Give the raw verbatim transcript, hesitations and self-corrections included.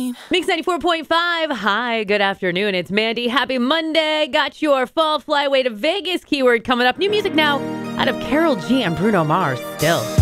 mean? Mix ninety-four point five. Hi, good afternoon. It's Mandy. Happy Monday. Got your fall flyway to Vegas keyword coming up. New music now out of Carol G and Bruno Mars still.